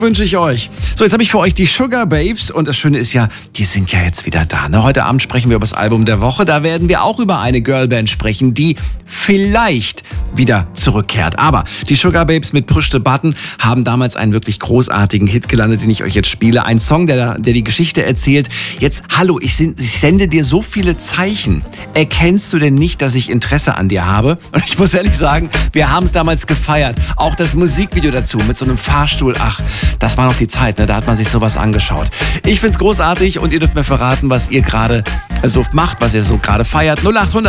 Wünsche ich euch. So, jetzt habe ich für euch die Sugababes und das Schöne ist ja, die sind ja jetzt wieder da. Ne? Heute Abend sprechen wir über das Album der Woche. Da werden wir auch über eine Girlband sprechen, die vielleicht wieder zurückkehrt. Aber die Sugababes mit Push the Button haben damals einen wirklich großartigen Hit gelandet, den ich euch jetzt spiele. Ein Song, der die Geschichte erzählt. Jetzt, hallo, ich sende dir so viele Zeichen. Erkennst du denn nicht, dass ich Interesse an dir habe? Und ich muss ehrlich sagen, wir haben es damals gefeiert. Auch das Musikvideo dazu mit so einem Fahrstuhl. Ach, das war noch die Zeit, ne? Da hat man sich sowas angeschaut. Ich find's großartig und ihr dürft mir verraten, was ihr gerade so macht, was ihr so gerade feiert. 0800